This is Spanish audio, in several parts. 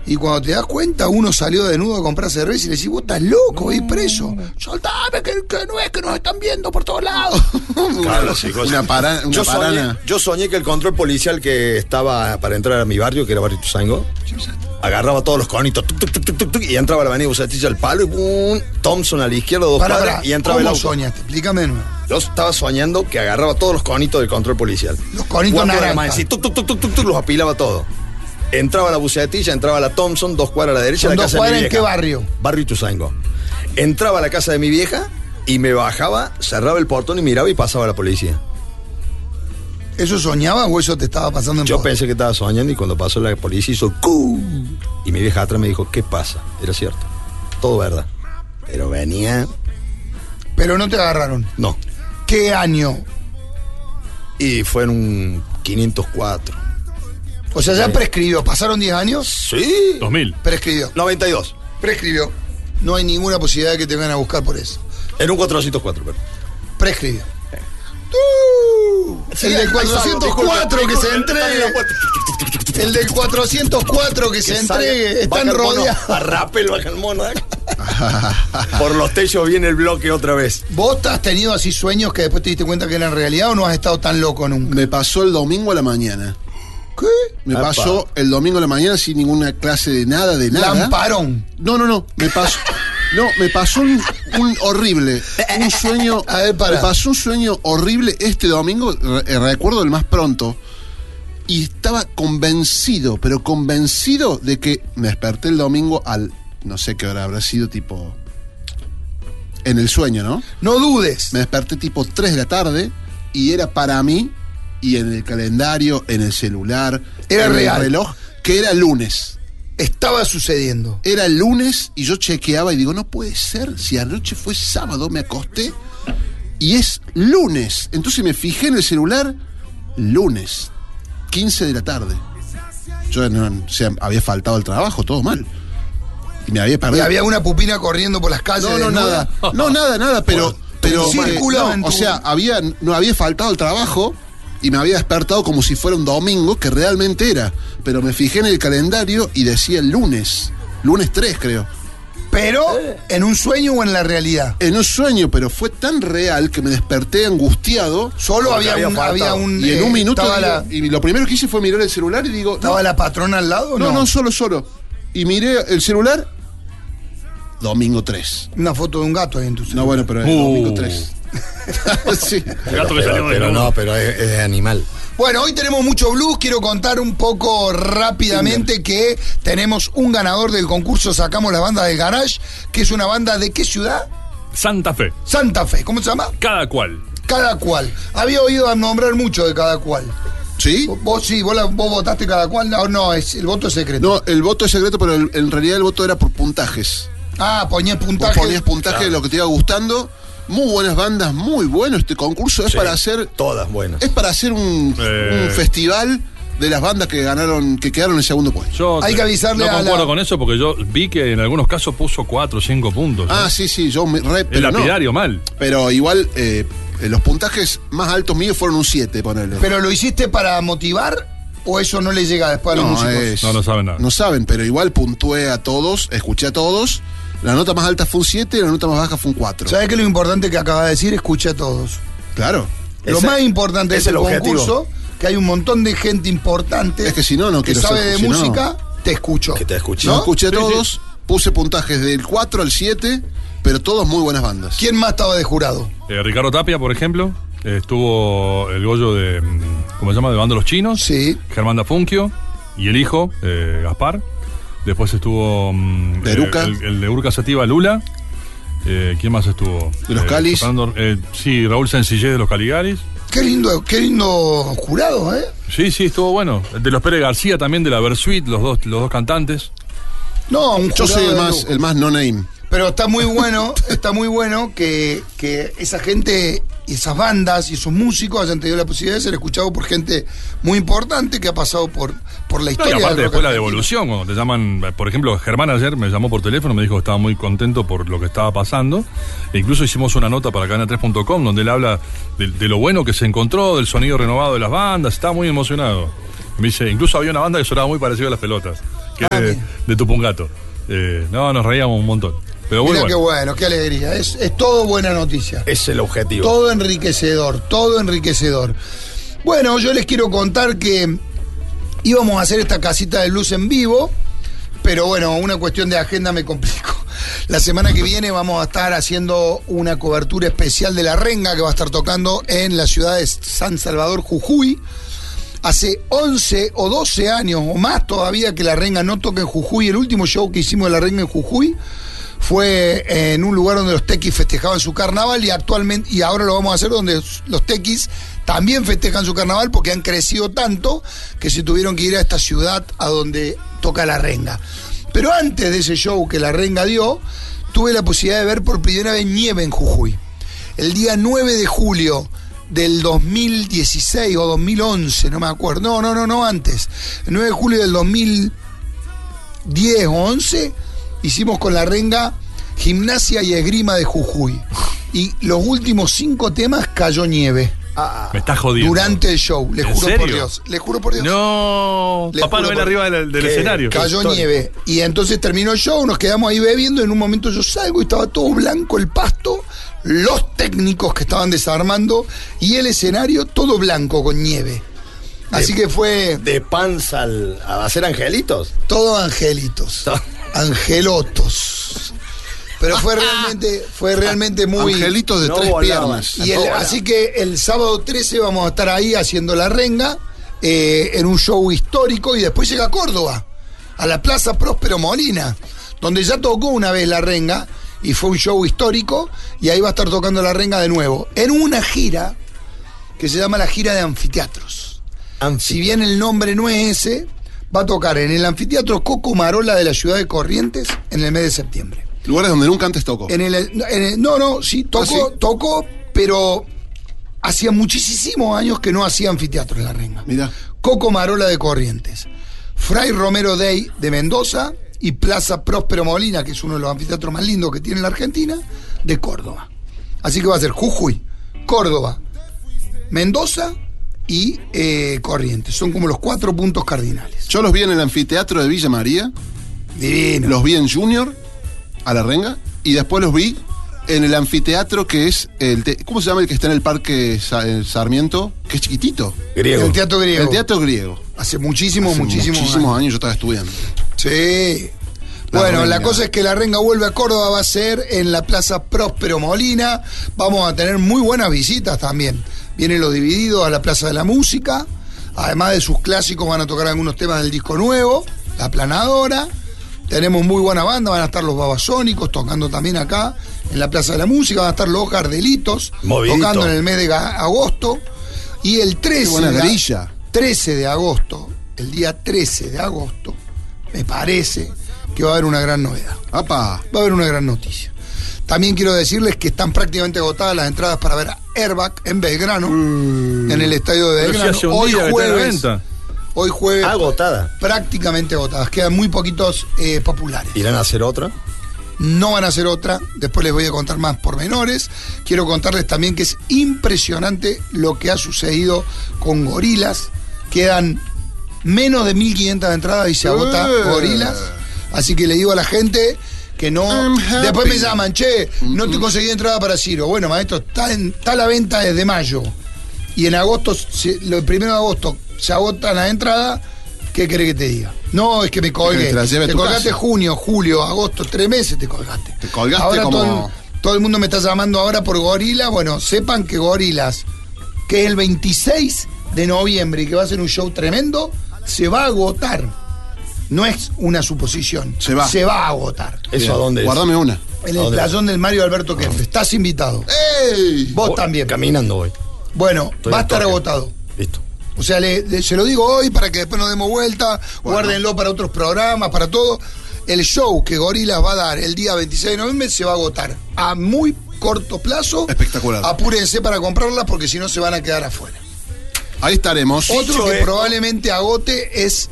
Y cuando te das cuenta, uno salió desnudo a comprar cerveza y le decís, vos estás loco, voy preso. Soltame, que no es que nos están viendo por todos lados. Claro, chicos. Una parana. Yo soñé que el control policial que estaba para entrar a mi barrio, que era Barrio Ituzaingó, agarraba todos los conitos y entraba a la avenida Bucetich al palo y ¡pum! Thompson a la izquierda, dos cuadras y entraba el ¿Cómo auto. soñaste? Explícame de nuevo. Yo estaba soñando que agarraba todos los conitos del control policial. Los conitos naranjas. Sí, los apilaba todos. Entraba la Bucetilla, entraba la Thompson, 2 cuadras a la derecha. ¿Son la 2 casa cuadras de mi en qué vieja. barrio? Barrio Ituzaingó. Entraba a la casa de mi vieja y me bajaba, cerraba el portón y miraba y pasaba la policía. ¿Eso soñaba o eso te estaba pasando en Yo pos? pensé que estaba soñando y cuando pasó la policía hizo ¡cu! Y mi vieja atrás me dijo, ¿qué pasa? Era cierto. Todo verdad. Pero venía... Pero no te agarraron. No. ¿Qué año? Y fue en un 504. O sea, ya prescribió. ¿Pasaron 10 años? Sí. 2000. Prescribió. 92. Prescribió. No hay ninguna posibilidad de que te vengan a buscar por eso. En un 404, pero. Prescribió. El del 404 que se entregue. El del 404 que se entregue. Están rodeados. A Rappel baja el mono. Por los techos viene el bloque otra vez. ¿Vos has tenido así sueños que después te diste cuenta que eran realidad o no has estado tan loco nunca? Me pasó el domingo a la mañana. ¿Qué? Me pasó el domingo a la mañana sin ninguna clase de nada. Lamparón. No. Me pasó. No, me pasó un horrible. Un sueño. A ver, pará. Me pasó un sueño horrible este domingo. Recuerdo el más pronto. Y estaba convencido, pero convencido de que me desperté el domingo al. No sé qué hora habrá sido, tipo. En el sueño, ¿no? No dudes. Me desperté tipo 3 de la tarde y era para mí, y en el calendario, en el celular, Era en real. el reloj, que era lunes. Estaba sucediendo. Era lunes y yo chequeaba y digo, no puede ser, si anoche fue sábado, me acosté y es lunes. Entonces me fijé en el celular, lunes, 15 de la tarde. Yo o sea, había faltado el trabajo, todo mal. Y me había Y perdido. había una pupina corriendo por las calles. No, desnuda. nada. No, nada, pero Circulaba en no, tu- o sea, no había faltado el trabajo y me había despertado como si fuera un domingo, que realmente era. Pero me fijé en el calendario y decía el lunes 3, creo. Pero, ¿en un sueño o en la realidad? En un sueño, pero fue tan real que me desperté angustiado. Solo Porque había había un. Y en un minuto Estaba, y lo primero que hice fue mirar el celular y digo, ¿Estaba la patrona al lado o no? no, solo. Y miré el celular, domingo 3. Una foto de un gato ahí en tu No, celular. bueno, pero es domingo 3. Sí. El gato que salió de Pero nuevo. no, pero es animal. Bueno, hoy tenemos mucho blues. Quiero contar un poco rápidamente que tenemos un ganador del concurso Sacamos la Banda del Garage, que es una banda de ¿qué ciudad? Santa Fe. Santa Fe. ¿Cómo se llama? Cada cual. Cada cual. Había oído nombrar mucho de Cada cual. ¿Sí? Vos sí, vos votaste Cada cual. No, el voto es secreto. No, el voto es secreto, pero en realidad el voto era por puntajes. Ah, ponías Vos puntaje. ponías puntaje de lo que te iba gustando. Muy buenas bandas, muy bueno este concurso. Es Sí, para hacer. todas buenas. Es para hacer un festival de las bandas que quedaron en segundo puesto. Yo Hay que avisarle no a concuerdo la- con eso porque yo vi que en algunos casos puso 4 o 5 puntos. ¿no? Ah, sí, yo me El pero no. lapidario mal. Pero igual, los puntajes más altos míos fueron un 7, ponele. ¿Pero lo hiciste para motivar o eso no le llega después a los músicos? No saben nada. No saben, pero igual puntué a todos, escuché a todos. La nota más alta fue un 7 y la nota más baja fue un 4. ¿Sabes qué es lo importante que acaba de decir? Escucha a todos. Claro. Lo Ese- más importante de ese este es el objetivo. concurso, que hay un montón de gente importante Es que si no que quiero sabe ser- de si no- música, te escucho. Que te escuche. Yo ¿No? escuché a Sí, todos, puse puntajes del 4 al 7, pero todos muy buenas bandas. ¿Quién más estaba de jurado? Ricardo Tapia, por ejemplo. Estuvo el Goyo de. ¿Cómo se llama? De Banda Los Chinos. Sí. Germán Dafunquio. Y el hijo, Gaspar. Después estuvo. De Eruca. El de Urca Sativa, Lula. ¿Quién más estuvo? De los Calis. Sí, Raúl Sencillez de los Caligaris. Qué lindo jurado, ¿eh? Sí, estuvo bueno. De los Pérez García también, de la Versuit, los dos cantantes. No, un Yo jurado soy de lujo. el más no name. Pero está muy bueno que esa gente y esas bandas y esos músicos hayan tenido la posibilidad de ser escuchados por gente muy importante que ha pasado por la No, y historia. aparte del rock después la argentino. devolución, cuando te llaman, por ejemplo, Germán ayer me llamó por teléfono, me dijo que estaba muy contento por lo que estaba pasando. E incluso hicimos una nota para cadena3.com donde él habla de lo bueno que se encontró, del sonido renovado de las bandas, estaba muy emocionado. Me dice, incluso había una banda que sonaba muy parecido a Las Pelotas, que es de Tupungato. No, nos reíamos un montón. Pero Mira bueno. qué bueno, qué alegría. Es todo buena noticia. Es el objetivo. Todo enriquecedor, todo enriquecedor. Bueno, yo les quiero contar que íbamos a hacer esta casita de blues en vivo, pero bueno, una cuestión de agenda me complicó. La semana que viene vamos a estar haciendo una cobertura especial de La Renga, que va a estar tocando en la ciudad de San Salvador, Jujuy. Hace 11 o 12 años o más todavía que La Renga no toca en Jujuy. El último show que hicimos de La Renga en Jujuy fue en un lugar donde los tequis festejaban su carnaval, y ahora lo vamos a hacer donde los tequis también festejan su carnaval, porque han crecido tanto que se tuvieron que ir a esta ciudad a donde toca La Renga. Pero antes de ese show que La Renga dio, tuve la posibilidad de ver por primera vez nieve en Jujuy. El día 9 de julio del 2016 o 2011, no me acuerdo. No, antes. El 9 de julio del 2010 o 11, hicimos con La Renga Gimnasia y Esgrima de Jujuy. Y los últimos 5 temas cayó nieve. Me estás jodiendo. Durante el show, les ¿En juro serio? por Dios. Les juro por Dios. No, Les Papá juro Noel por- arriba del escenario. Cayó nieve. Y entonces terminó el show, nos quedamos ahí bebiendo. En un momento yo salgo y estaba todo blanco el pasto, los técnicos que estaban desarmando y el escenario todo blanco con nieve. Así que fue De panza a hacer angelitos. todo angelitos, angelotos. Pero fue realmente muy... Angelitos de No 3 volaban. piernas. Y así que el sábado 13 vamos a estar ahí haciendo La Renga en un show histórico, y después llega a Córdoba, a la Plaza Próspero Molina, donde ya tocó una vez La Renga y fue un show histórico, y ahí va a estar tocando La Renga de nuevo en una gira que se llama la gira de anfiteatros. Si bien el nombre no es ese, va a tocar en el anfiteatro Coco Marola de la ciudad de Corrientes en el mes de septiembre. Lugares donde nunca antes tocó. Sí, tocó, pero hacía muchísimos años que no hacía anfiteatro en La Renga. Mirá. Coco Marola de Corrientes, Fray Romero Day de Mendoza y Plaza Próspero Molina, que es uno de los anfiteatros más lindos que tiene la Argentina, de Córdoba. Así que va a ser Jujuy, Córdoba, Mendoza y Corrientes. Son como los 4 puntos cardinales. Yo los vi en el anfiteatro de Villa María, Divino. los vi en Junior, a La Renga, y después los vi en el anfiteatro que es ¿cómo se llama el que está en el Parque Sarmiento? Que es chiquitito. Griego. El teatro griego. El teatro griego. Hace muchísimos Hace años. muchísimos años yo estaba estudiando. Sí. La Bueno, la Renga. cosa es que La Renga vuelve a Córdoba, va a ser en la Plaza Próspero Molina. Vamos a tener muy buenas visitas también. Vienen los Divididos a la Plaza de la Música. Además de sus clásicos, van a tocar algunos temas del disco nuevo, La Aplanadora. Tenemos muy buena banda, van a estar los Babasónicos tocando también acá en la Plaza de la Música. Van a estar los Gardelitos Movidito. tocando en el mes de agosto. Y el 13 Qué buena grilla. 13 de agosto, el día 13 de agosto, me parece que va a haber una gran novedad. ¡Apa! Va a haber una gran noticia. También quiero decirles que están prácticamente agotadas las entradas para ver a Airbag en Belgrano, en el estadio de Pero si Belgrano. hace un día que está a la venta. Hoy jueves, Agotada. prácticamente agotadas. Quedan muy poquitos populares. ¿Irán a hacer otra? No van a hacer otra, después les voy a contar más pormenores. Quiero contarles también que es impresionante lo que ha sucedido con Gorilas. Quedan menos de 1.500 entradas y se agota Gorilas. Así que le digo a la gente que no... I'm happy. Después me llaman, che, no te conseguí entrada para Ciro. Bueno, maestro, está a la venta desde mayo. Y en agosto, el 1 de agosto, se agotan las entradas. ¿Qué querés que te diga? No, es que me colgué. Que te la lleve a Te tu colgaste casa. junio, julio, agosto, 3 meses te colgaste. Te colgaste ahora como... todo el mundo me está llamando ahora por Gorila. Bueno, sepan que Gorilas, que es el 26 de noviembre y que va a ser un show tremendo, se va a agotar. No es una suposición. Se va. Se va a agotar. ¿Eso a dónde es? Guardame una. En ¿A el dónde? playón del Mario Alberto Kempes. Estás invitado. ¡Ey! Vos también. Caminando voy. Bueno, Estoy va a al estar toque. agotado. Listo. O sea, se lo digo hoy para que después nos demos vuelta, guárdenlo para otros programas, para todo. El show que Gorilas va a dar el día 26 de noviembre se va a agotar a muy corto plazo. Espectacular. Apúrense para comprarlas porque si no se van a quedar afuera. Ahí estaremos. Otro que esto- probablemente agote es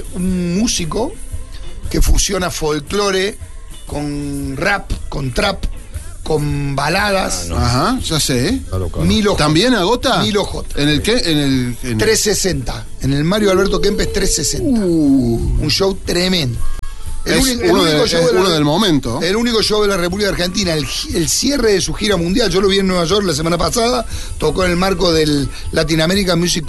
un músico que fusiona folclore con rap, con trap, con baladas. Ajá, ya sé. Milo J. ¿También agota? Milo J. ¿En el qué? En el 360. En el Mario Alberto Kempes 360. Un show tremendo. Es uno del momento. El único show de la República Argentina, el cierre de su gira mundial. Yo lo vi en Nueva York la semana pasada, tocó en el marco del Latin American Music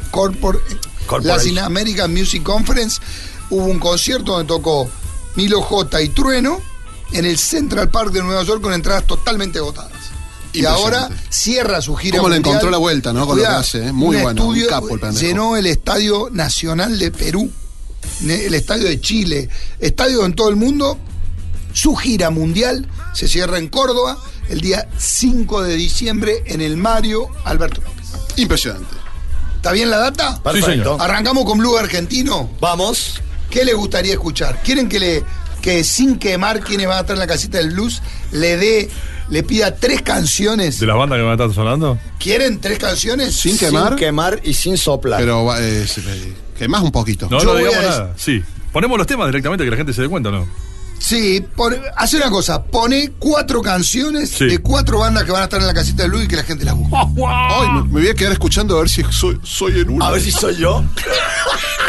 Latin American Music Conference. Hubo un concierto donde tocó Milo J y Trueno en el Central Park de Nueva York con entradas totalmente agotadas. Y ahora cierra su gira mundial. ¿Cómo le encontró la vuelta, no? Con lo que hace, muy bueno. Un capo el pendejo. Llenó el Estadio Nacional de Perú, el Estadio de Chile, estadios en todo el mundo. Su gira mundial se cierra en Córdoba el día 5 de diciembre en el Mario Alberto Kempes. Impresionante. ¿Está bien la data? Perfecto. Sí, señor. Arrancamos con Blue Argentino. Vamos. ¿Qué les gustaría escuchar? ¿Quieren que sin quemar quienes van a estar en la casita del blues le pida 3 canciones? ¿De la banda que me estás hablando? ¿Quieren 3 canciones? ¿Sin quemar? Sin quemar y sin soplar. Pero quemás un poquito. No, Yo no voy digamos a nada. Sí. Ponemos los temas directamente que la gente se dé cuenta, ¿no? Sí, hace una cosa, pone 4 canciones Sí. de 4 bandas que van a estar en la casita del blues y que la gente las busque. Ay, me voy a quedar escuchando a ver si soy el uno. A ver si soy yo.